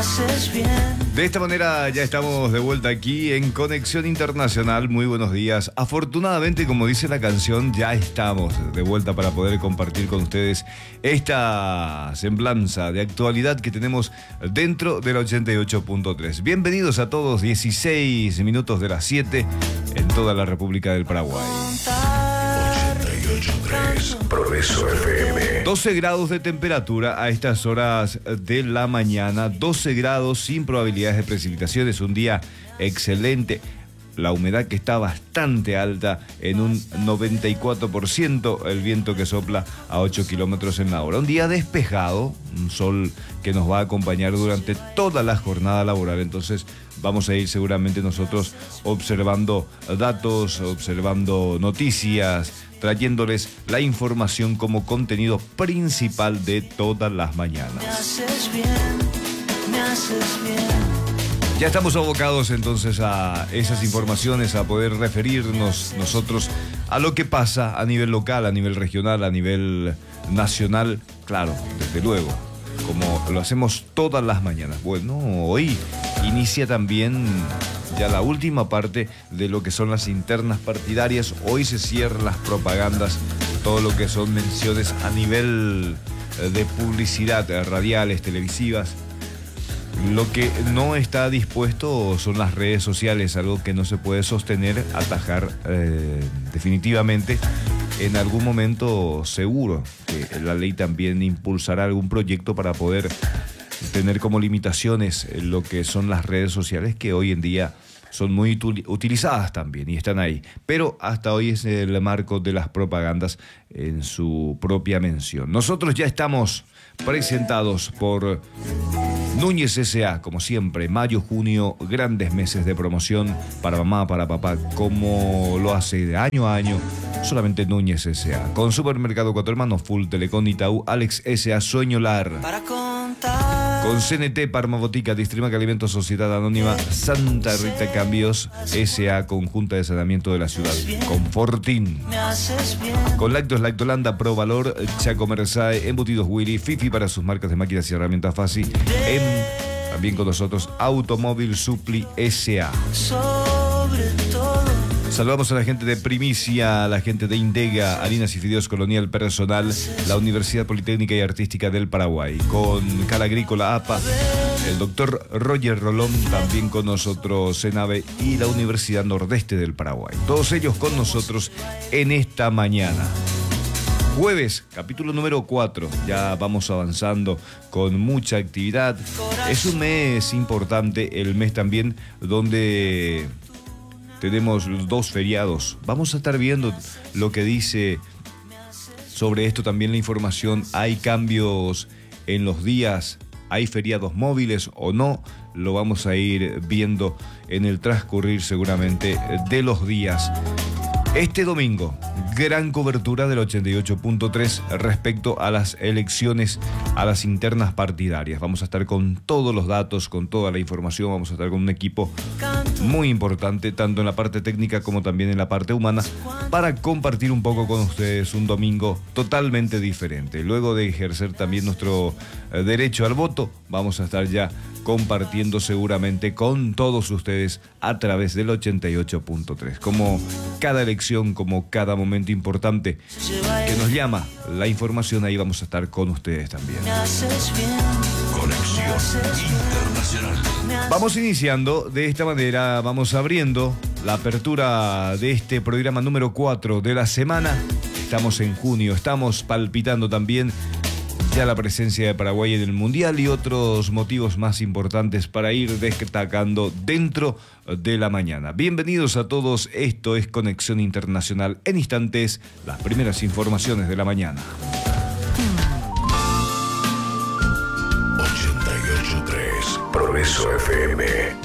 haces bien. De esta manera ya estamos de vuelta aquí en Conexión Internacional. Muy buenos días. Afortunadamente, como dice la canción, ya estamos de vuelta para poder compartir con ustedes esta semblanza de actualidad que tenemos dentro del 88.3. Bienvenidos a todos, 16 minutos de las 7 en toda la República del Paraguay. 88.3 Progreso FM. 12 grados de temperatura a estas horas de la mañana, 12 grados sin probabilidades de precipitaciones, un día excelente. La humedad que está bastante alta en un 94%, el viento que sopla a 8 kilómetros en la hora. Un día despejado, un sol que nos va a acompañar durante toda la jornada laboral. Entonces vamos a ir seguramente nosotros observando datos, observando noticias, trayéndoles la información como contenido principal de todas las mañanas. Me haces bien, me haces bien. Ya estamos abocados entonces a esas informaciones, a poder referirnos nosotros a lo que pasa a nivel local, a nivel regional, a nivel nacional, claro, desde luego, como lo hacemos todas las mañanas. Bueno, hoy inicia también ya la última parte de lo que son las internas partidarias. Hoy se cierran las propagandas, todo lo que son menciones a nivel de publicidad, radiales, televisivas. Lo que no está dispuesto son las redes sociales, algo que no se puede sostener, atajar definitivamente. En algún momento seguro que la ley también impulsará algún proyecto para poder tener como limitaciones lo que son las redes sociales, que hoy en día son muy utilizadas también y están ahí. Pero hasta hoy es el marco de las propagandas en su propia mención. Nosotros ya estamos presentados por Núñez S.A., como siempre, mayo, junio, grandes meses de promoción para mamá, para papá, como lo hace de año a año, solamente Núñez S.A. Con Supermercado Cuatro Hermanos, Full Telecom, Itaú, Alex S.A., Sueño Lar. Para contar. Con CNT, Parma Botica, Distrimac Alimentos, Sociedad Anónima, Santa Rita Cambios, S.A., Conjunta de Saneamiento de la Ciudad. Con Fortín. Me haces bien. Con Lácteos Lactolanda, Pro Valor, Chaco Mersae, Embutidos Willy, Fifi para sus marcas de máquinas y herramientas fácil. También con nosotros Automóvil Supli S.A. Sobre todo. Saludamos a la gente de Primicia, a la gente de Indega, Harinas y Fideos Colonial Personal, la Universidad Politécnica y Artística del Paraguay. Con Cal Agrícola APA, el doctor Roger Rolón, también con nosotros Senave y la Universidad Nordeste del Paraguay. Todos ellos con nosotros en esta mañana. Jueves, capítulo número 4, ya vamos avanzando con mucha actividad. Es un mes importante, el mes también donde tenemos los 2 feriados. Vamos a estar viendo lo que dice sobre esto también la información. Hay cambios en los días, hay feriados móviles o no. Lo vamos a ir viendo en el transcurrir seguramente de los días. Este domingo, gran cobertura del 88.3 respecto a las elecciones, a las internas partidarias. Vamos a estar con todos los datos, con toda la información. Vamos a estar con un equipo muy importante, tanto en la parte técnica como también en la parte humana, para compartir un poco con ustedes un domingo totalmente diferente. Luego de ejercer también nuestro derecho al voto, vamos a estar ya compartiendo seguramente con todos ustedes a través del 88.3. Como cada elección, como cada momento importante que nos llama la información, ahí vamos a estar con ustedes también. Me haces bien. Conexión Internacional. Vamos iniciando de esta manera, vamos abriendo la apertura de este programa número 4 de la semana. Estamos en junio, estamos palpitando también ya la presencia de Paraguay en el Mundial y otros motivos más importantes para ir destacando dentro de la mañana. Bienvenidos a todos, esto es Conexión Internacional. En instantes, las primeras informaciones de la mañana. 88.3 Progreso FM.